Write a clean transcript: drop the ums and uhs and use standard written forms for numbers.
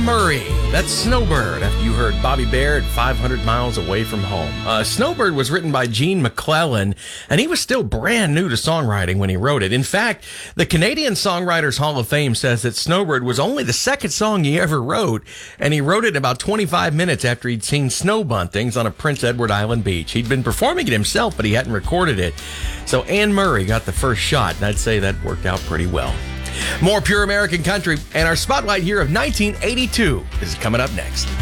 Murray. That's Snowbird, after you heard Bobby Bare at 500 Miles Away from Home. Snowbird was written by Gene McClellan, and he was still brand new to songwriting when he wrote it. In fact, the Canadian Songwriters Hall of Fame says that Snowbird was only the second song he ever wrote, and he wrote it about 25 minutes after he'd seen snow buntings on a Prince Edward Island beach. He'd been performing it himself, but he hadn't recorded it. So Anne Murray got the first shot, and I'd say that worked out pretty well. More Pure American Country and our spotlight year of 1982 is coming up next.